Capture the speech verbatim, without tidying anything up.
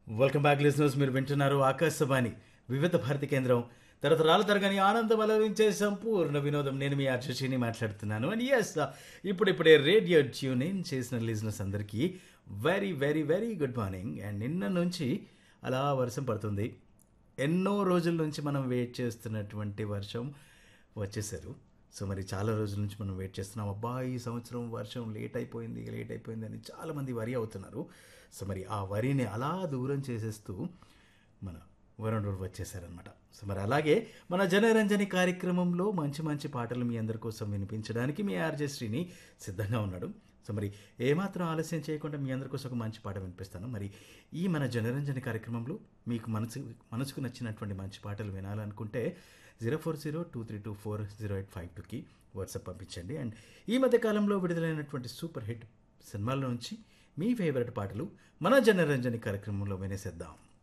Welcome back listeners. మీరు వింటున్నారు ఆకాశవాణి వివిధ భారతి కేంద్రం. తరతరాల తరగని ఆనందం అలరించే సంపూర్ణ వినోదం. నేను మీ అర్జుషిని మాట్లాడుతున్నాను. అండ్ ఎస్, ఇప్పుడిప్పుడే రేడియో ట్యూన్ ఇన్ చేసిన లిజనర్స్ అందరికీ very very very good morning. And నిన్న నుంచి అలా వర్షం పడుతుంది. ఎన్నో రోజుల నుంచి మనం వెయిట్ చేస్తున్నటువంటి వర్షం వచ్చేసారు. సో మరి చాలా రోజుల నుంచి మనం వెయిట్ చేస్తున్నాం. అబ్బా, ఈ సంవత్సరం వర్షం లేట్ అయిపోయింది లేట్ అయిపోయింది అని చాలామంది వరి అవుతున్నారు. సో మరి ఆ వరిని అలా దూరం చేసేస్తూ మన వరుణ్ వచ్చేసారనమాట. సో మరి అలాగే మన జనరంజని కార్యక్రమంలో మంచి మంచి పాటలు మీ అందరి కోసం వినిపించడానికి మీ ఆర్జే శ్రీని సిద్ధంగా ఉన్నాడు. సో మరి ఏమాత్రం ఆలస్యం చేయకుండా మీ అందరి కోసం ఒక మంచి పాట వినిపిస్తాను. మరి ఈ మన జనరంజని కార్యక్రమంలో మీకు మనసు మనసుకు నచ్చినటువంటి మంచి పాటలు వినాలనుకుంటే zero four zero two three two four zero eight five టూకి వాట్సాప్ పంపించండి. అండ్ ఈ మధ్య కాలంలో విడుదలైనటువంటి సూపర్ హిట్ సినిమాల నుంచి మీ ఫేవరెట్ పాటలు మన జనరంజని కార్యక్రమంలో వినేసేద్దాం.